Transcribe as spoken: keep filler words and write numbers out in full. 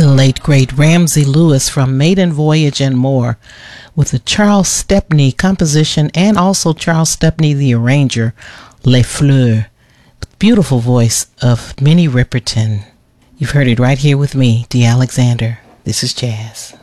the late great Ramsey Lewis from Maiden Voyage and More, with the Charles Stepney composition and also Charles Stepney the arranger, Les Fleurs. Beautiful voice of Minnie Riperton. You've heard it right here with me, Dee Alexander. This is Jazz.